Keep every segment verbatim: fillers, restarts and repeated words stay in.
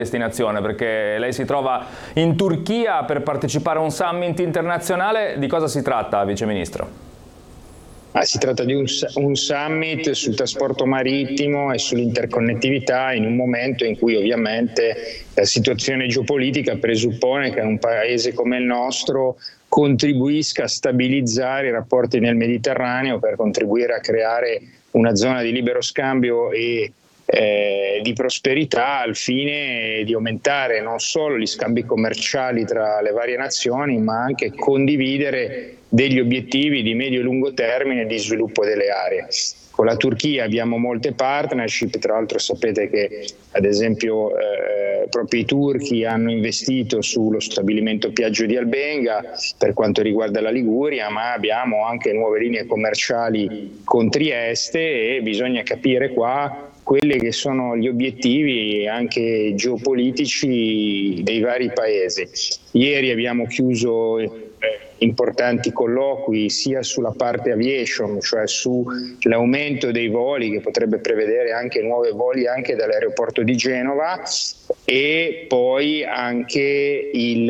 destinazione, perché lei si trova in Turchia per partecipare a un summit internazionale. Di cosa si tratta, Vice Ministro? Ah, si tratta di un, un summit sul trasporto marittimo e sull'interconnettività in un momento in cui ovviamente la situazione geopolitica presuppone che un paese come il nostro contribuisca a stabilizzare i rapporti nel Mediterraneo per contribuire a creare una zona di libero scambio e Eh, di prosperità al fine di aumentare non solo gli scambi commerciali tra le varie nazioni, ma anche condividere degli obiettivi di medio e lungo termine di sviluppo delle aree. Con la Turchia abbiamo molte partnership, tra l'altro sapete che ad esempio eh, proprio i turchi hanno investito sullo stabilimento Piaggio di Albenga per quanto riguarda la Liguria, ma abbiamo anche nuove linee commerciali con Trieste e bisogna capire qua quelli che sono gli obiettivi anche geopolitici dei vari paesi. Ieri abbiamo chiuso eh, importanti colloqui sia sulla parte aviation, cioè sull'aumento dei voli che potrebbe prevedere anche nuovi voli anche dall'aeroporto di Genova, e poi anche il,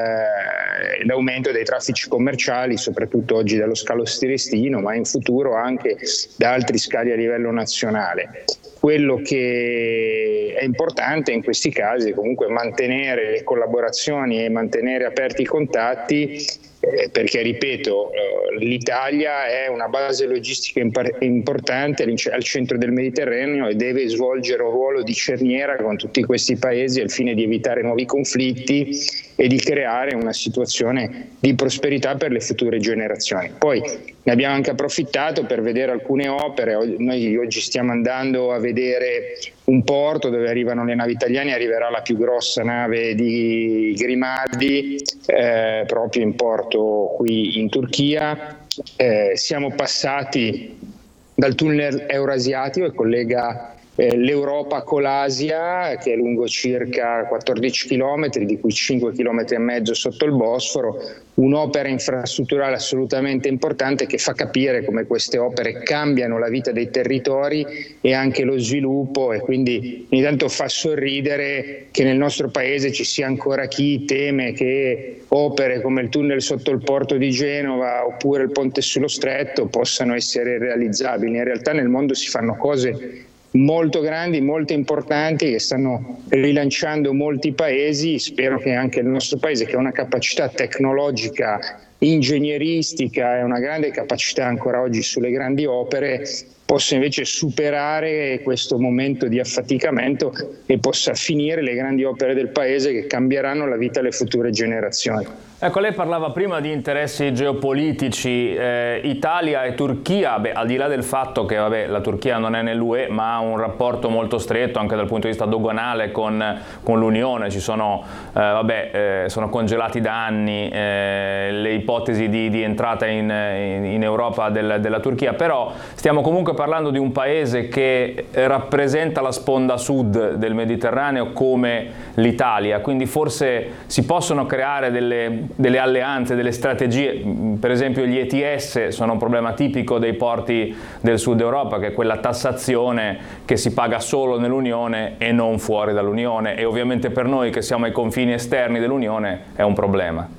eh, l'aumento dei traffici commerciali, soprattutto oggi dallo scalo Tirrestino, ma in futuro anche da altri scali a livello nazionale. Quello che è importante in questi casi è comunque mantenere le collaborazioni e mantenere aperti i contatti, eh, perché ripeto, eh, l'Italia è una base logistica impar- importante al centro del Mediterraneo e deve svolgere un ruolo di cerniera con tutti questi paesi al fine di evitare nuovi conflitti e di creare una situazione di prosperità per le future generazioni. Poi ne abbiamo anche approfittato per vedere alcune opere. Noi oggi stiamo andando a vedere un porto dove arrivano le navi italiane, arriverà la più grossa nave di Grimaldi eh, proprio in porto qui in Turchia. Eh, siamo passati dal tunnel eurasiatico che collega eh, l'Europa con l'Asia, che è lungo circa quattordici chilometri, di cui cinque chilometri e mezzo sotto il Bosforo, un'opera infrastrutturale assolutamente importante che fa capire come queste opere cambiano la vita dei territori e anche lo sviluppo, e quindi ogni tanto fa sorridere che nel nostro paese ci sia ancora chi teme che opere come il tunnel sotto il porto di Genova oppure il ponte sullo Stretto possano essere realizzabili. In realtà nel mondo si fanno cose molto grandi, molto importanti, che stanno rilanciando molti paesi. Spero che anche il nostro paese, che ha una capacità tecnologica, ingegneristica e una grande capacità ancora oggi sulle grandi opere, possa invece superare questo momento di affaticamento e possa finire le grandi opere del paese che cambieranno la vita alle future generazioni. Ecco, lei parlava prima di interessi geopolitici, eh, Italia e Turchia. Beh, al di là del fatto che vabbè, la Turchia non è nell'U E ma ha un rapporto molto stretto anche dal punto di vista doganale con, con l'Unione, ci sono, eh, vabbè, eh, sono congelati da anni eh, le ipotesi di, di entrata in, in, in Europa del, della Turchia, però stiamo comunque parlando di un paese che rappresenta la sponda sud del Mediterraneo come l'Italia, quindi forse si possono creare delle delle alleanze, delle strategie. Per esempio gli E T S sono un problema tipico dei porti del sud Europa, che è quella tassazione che si paga solo nell'Unione e non fuori dall'Unione, e ovviamente per noi che siamo ai confini esterni dell'Unione è un problema.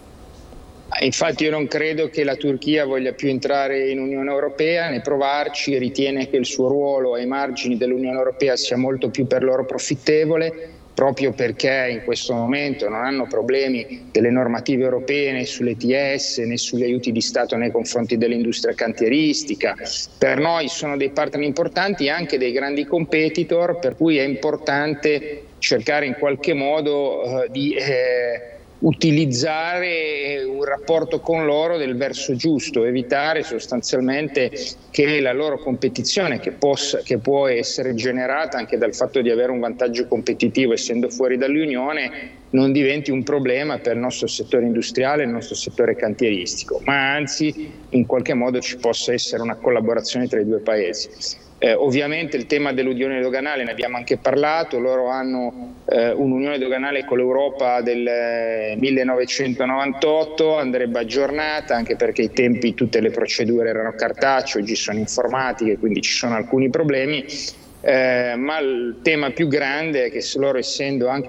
Infatti io non credo che la Turchia voglia più entrare in Unione Europea né provarci, ritiene che il suo ruolo ai margini dell'Unione Europea sia molto più per loro profittevole, proprio perché in questo momento non hanno problemi delle normative europee né sull'E T S né sugli aiuti di Stato nei confronti dell'industria cantieristica. Per noi sono dei partner importanti e anche dei grandi competitor, per cui è importante cercare in qualche modo eh, di eh, utilizzare un rapporto con loro del verso giusto, evitare sostanzialmente che la loro competizione, che, possa, che può essere generata anche dal fatto di avere un vantaggio competitivo essendo fuori dall'Unione, non diventi un problema per il nostro settore industriale e il nostro settore cantieristico, ma anzi in qualche modo ci possa essere una collaborazione tra i due paesi. Eh, ovviamente il tema dell'unione doganale ne abbiamo anche parlato, loro hanno eh, un'unione doganale con l'Europa del eh, millenovecentonovantotto, andrebbe aggiornata anche perché ai tempi tutte le procedure erano cartacee, oggi sono informatiche, quindi ci sono alcuni problemi. eh, ma il tema più grande è che loro, essendo anche